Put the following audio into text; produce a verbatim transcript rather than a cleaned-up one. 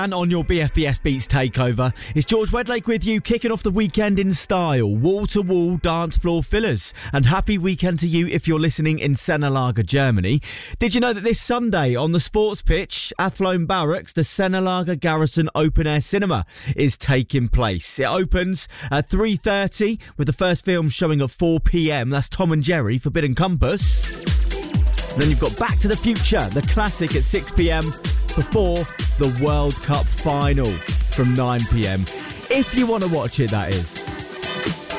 And on your B F B S Beats takeover, it's George Wedlake with you, kicking off the weekend in style. Wall-to-wall dance floor fillers. And happy weekend to you if you're listening in Senelager, Germany. Did you know that this Sunday on the sports pitch, Athlone Barracks, the Senelager Garrison Open Air Cinema is taking place. It opens at three thirty with the first film showing at four p.m. That's Tom and Jerry, Forbidden Compass. And then you've got Back to the Future, the classic, at six p.m. before the World Cup final from nine p.m. If you want to watch it, that is.